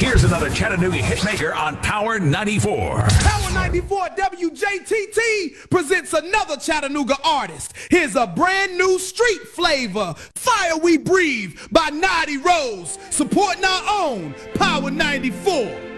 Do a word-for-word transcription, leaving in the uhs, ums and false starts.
Here's another Chattanooga hitmaker on Power ninety-four. Power ninety-four W J T T presents another Chattanooga artist. Here's a brand new street flavor, Fire We Breathe by Naughty Rose, supporting our own Power ninety-four.